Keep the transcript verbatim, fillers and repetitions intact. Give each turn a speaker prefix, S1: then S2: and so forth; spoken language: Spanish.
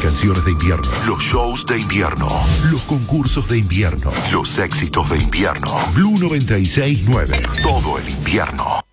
S1: canciones de invierno, los shows de invierno, los concursos de invierno, los éxitos de invierno. Blue noventa y seis punto nueve, todo el invierno.